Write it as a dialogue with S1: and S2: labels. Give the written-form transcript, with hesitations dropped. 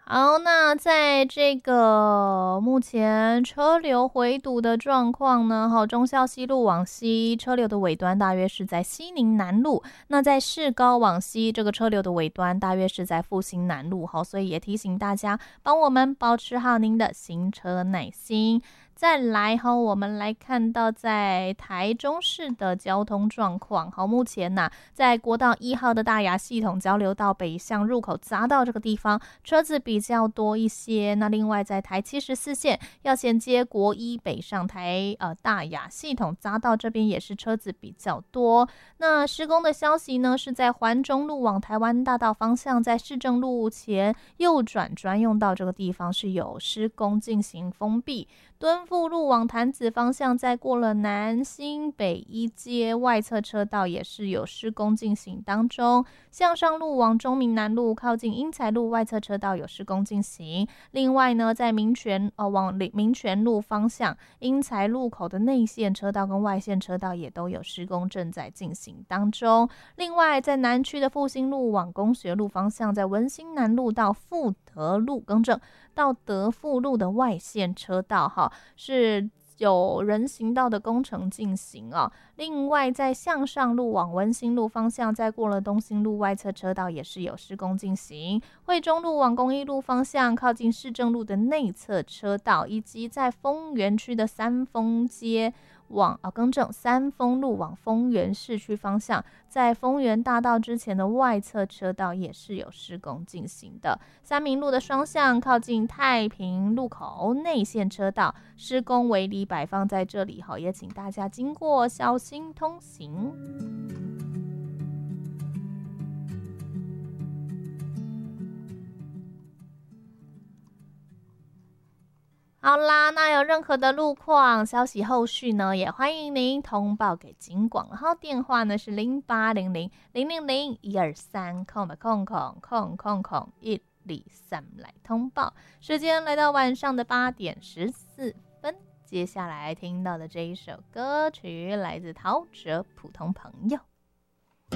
S1: 好，那在这个目前车流回堵的状况呢，忠孝西路往西车流的尾端大约是在西宁南路，那在市高往西这个车流的尾端大约是在复兴南路，所以也提醒大家帮我们保持好您的行车耐心。再来我们来看到在台中市的交通状况。目前在国道1号的大雅系统交流道北向入口匝道这个地方车子比较多一些。那另外在台74线要衔接国一北上大雅系统匝道这边也是车子比较多。那施工的消息呢，是在环中路往台湾大道方向，在市政路前右转专用道这个地方是有施工进行封闭。敦复路往潭子方向，在过了南新北一街外侧车道也是有施工进行当中。向上路往中民南路靠近英才路外侧车道有施工进行。另外呢，在往民权路方向，英才路口的内线车道跟外线车道也都有施工正在进行当中。另外，在南区的复兴路往公学路方向，在文心南路到富德路到德富路的外线车道是有人行道的工程进行另外在向上路往文心路方向，在过了东兴路外侧车道也是有施工进行。惠中路往公益路方向靠近市政路的内侧车道，以及在丰原区的三丰街三丰路往丰原市区方向，在丰原大道之前的外侧车道也是有施工进行的。三民路的双向靠近太平路口内线车道施工围篱摆放在这里也请大家经过小心通行。好啦，那有任何的路况消息后续呢，也欢迎您通报给警广，然后电话呢是0800-000-123-123来通报。时间来到晚上的8点14分，接下来听到的这一首歌曲来自陶喆《普通朋友》。